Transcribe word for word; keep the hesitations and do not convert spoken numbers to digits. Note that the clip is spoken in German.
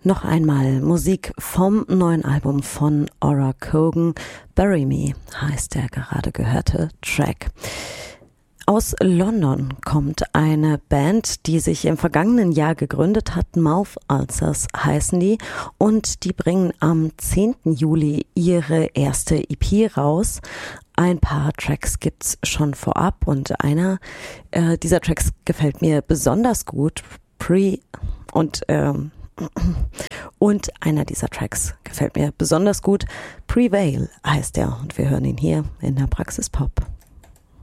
Noch einmal Musik vom neuen Album von Ora Kogan. Bury Me heißt der gerade gehörte Track. Aus London kommt eine Band, die sich im vergangenen Jahr gegründet hat. Mouth Ulcers heißen die. Und die bringen am zehnten Juli ihre erste E P raus. Ein paar Tracks gibt's schon vorab und einer äh, dieser Tracks gefällt mir besonders gut. Pre und ähm, Und einer dieser Tracks gefällt mir besonders gut. Prevail heißt er und wir hören ihn hier in der Praxis Pop.